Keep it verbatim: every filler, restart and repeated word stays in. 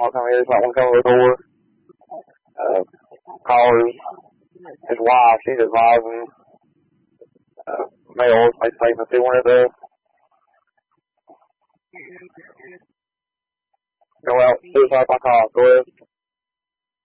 I'll come in, someone come to the door. Uh, call his, his wife, she's advising, uh, males, make statements they wanted to go out, suicide by cop. Go ahead.